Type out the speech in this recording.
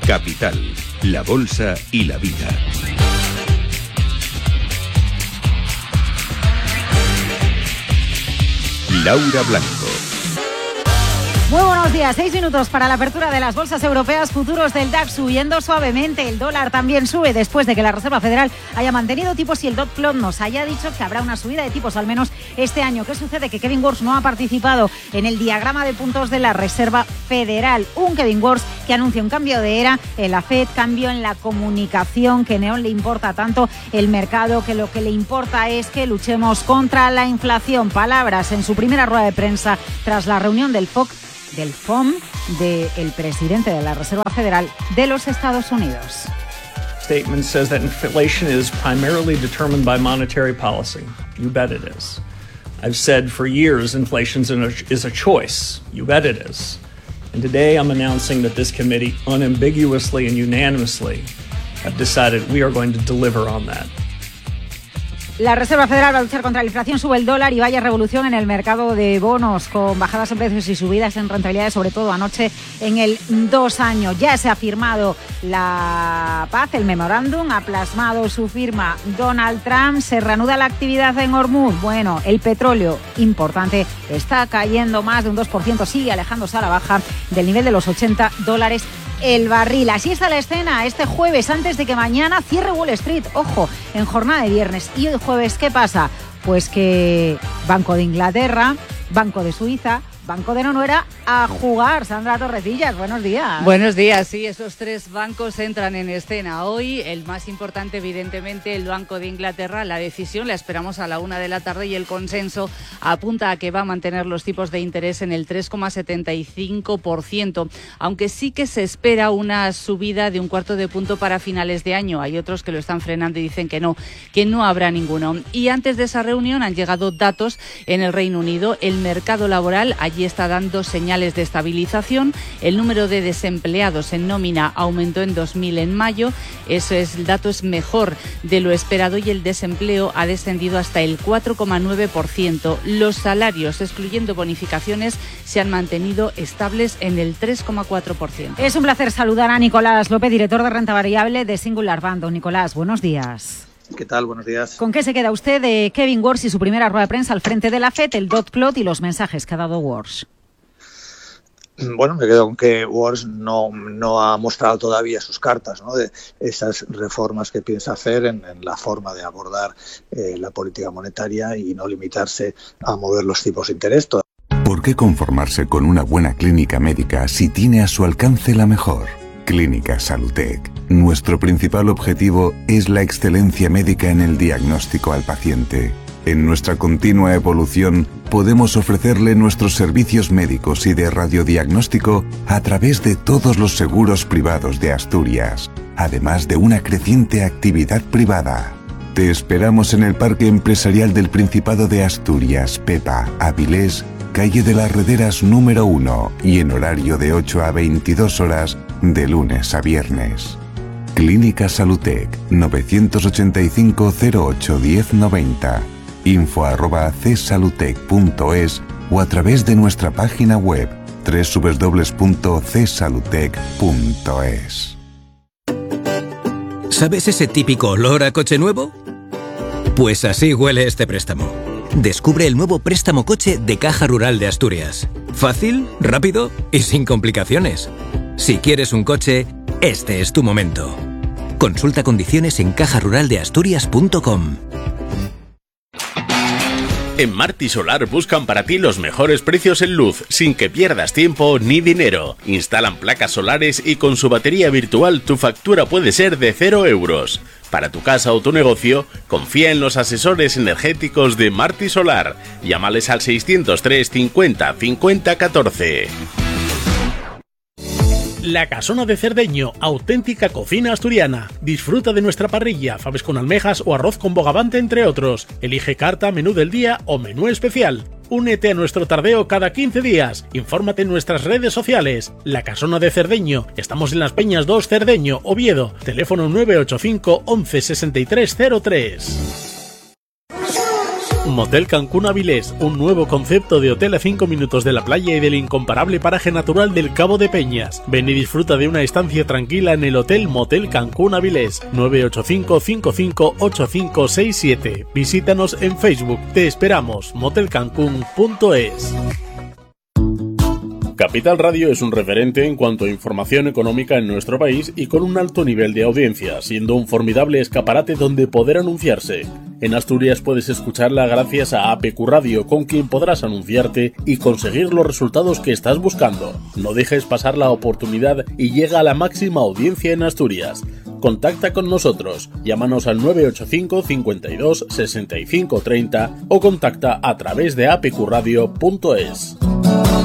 Capital, la bolsa y la vida. Laura Blanco. Muy buenos días, 6 minutos para la apertura de las bolsas europeas. Futuros del DAX subiendo suavemente. El dólar también sube después de que la Reserva Federal haya mantenido tipos y el dot plot nos haya dicho que habrá una subida de tipos al menos este año. ¿Qué sucede? Que Kevin Warsh no ha participado en el diagrama de puntos de la Reserva Federal. Un Kevin Warsh que anuncia un cambio de era en la Fed, cambio en la comunicación, que no le importa tanto el mercado, que lo que le importa es que luchemos contra la inflación. Palabras en su primera rueda de prensa tras la reunión del FOM del presidente de la Reserva Federal de los Estados Unidos. Statement says that inflation is primarily determined by monetary policy. You bet it is. I've said for years inflation is a choice. You bet it is. And today I'm announcing that this committee unambiguously and unanimously have decided we are going to deliver on that. La Reserva Federal va a luchar contra la inflación, sube el dólar y vaya revolución en el mercado de bonos, con bajadas en precios y subidas en rentabilidades, sobre todo anoche en el 2 años. Ya se ha firmado la paz, el memorándum, ha plasmado su firma Donald Trump, se reanuda la actividad en Hormuz. Bueno, el petróleo, importante, está cayendo más de un 2%, sigue alejándose a la baja del nivel de los $80 el barril. Así está la escena este jueves, antes de que mañana cierre Wall Street. Ojo, en jornada de viernes. Y el jueves, ¿qué pasa? Pues que Banco de Inglaterra, Banco de Suiza, Banco de Noruega a jugar. Sandra Torrecillas, buenos días. Buenos días, sí, esos tres bancos entran en escena hoy. El más importante, evidentemente, el Banco de Inglaterra. La decisión la esperamos a la 1 de la tarde y el consenso apunta a que va a mantener los tipos de interés en el 3,75%, aunque sí que se espera una subida de 1/4 punto para finales de año. Hay otros que lo están frenando y dicen que no habrá ninguno. Y antes de esa reunión han llegado datos en el Reino Unido. El mercado laboral allí está dando señales de estabilización. El número de desempleados en nómina aumentó en 2.000 en mayo. El dato es mejor de lo esperado y el desempleo ha descendido hasta el 4,9%. Los salarios, excluyendo bonificaciones, se han mantenido estables en el 3,4%. Es un placer saludar a Nicolás López, director de renta variable de Singular Bank. Don Nicolás, buenos días. ¿Qué tal? Buenos días. ¿Con qué se queda usted de Kevin Warsh y su primera rueda de prensa al frente de la FED, el dot plot y los mensajes que ha dado Warsh? Bueno, me quedo con que Warsh no ha mostrado todavía sus cartas, ¿no?, de esas reformas que piensa hacer en la forma de abordar la política monetaria y no limitarse a mover los tipos de interés. ¿Por qué conformarse con una buena clínica médica si tiene a su alcance la mejor? Clínica Salutec. Nuestro principal objetivo es la excelencia médica en el diagnóstico al paciente. En nuestra continua evolución, podemos ofrecerle nuestros servicios médicos y de radiodiagnóstico a través de todos los seguros privados de Asturias, además de una creciente actividad privada. Te esperamos en el Parque Empresarial del Principado de Asturias, Pepa, Avilés, calle de las Rederas número 1 y en horario de 8 a 22 horas de lunes a viernes. Clínica Salutec, 985 08 1090, info@csalutec.es o a través de nuestra página web www.csalutec.es. ¿Sabes ese típico olor a coche nuevo? Pues así huele este préstamo. Descubre el nuevo préstamo coche de Caja Rural de Asturias. Fácil, rápido y sin complicaciones. Si quieres un coche, este es tu momento. Consulta condiciones en cajaruraldeasturias.com. En Marti Solar buscan para ti los mejores precios en luz, sin que pierdas tiempo ni dinero. Instalan placas solares y con su batería virtual tu factura puede ser de 0 euros. Para tu casa o tu negocio, confía en los asesores energéticos de Marti Solar. Llámales al 603 50 50 14. La Casona de Cerdeño, auténtica cocina asturiana. Disfruta de nuestra parrilla, faves con almejas o arroz con bogavante, entre otros. Elige carta, menú del día o menú especial. Únete a nuestro tardeo cada 15 días. Infórmate en nuestras redes sociales. La Casona de Cerdeño. Estamos en Las Peñas 2, Cerdeño, Oviedo. Teléfono 985 11 63 03. Motel Cancún Avilés, un nuevo concepto de hotel a 5 minutos de la playa y del incomparable paraje natural del Cabo de Peñas. Ven y disfruta de una estancia tranquila en el Hotel Motel Cancún Avilés, 985 558567. Visítanos en Facebook. Te esperamos. motelcancún.es. Capital Radio es un referente en cuanto a información económica en nuestro país y con un alto nivel de audiencia, siendo un formidable escaparate donde poder anunciarse. En Asturias puedes escucharla gracias a APQ Radio, con quien podrás anunciarte y conseguir los resultados que estás buscando. No dejes pasar la oportunidad y llega a la máxima audiencia en Asturias. Contacta con nosotros, llámanos al 985 52 65 30 o contacta a través de apqradio.es.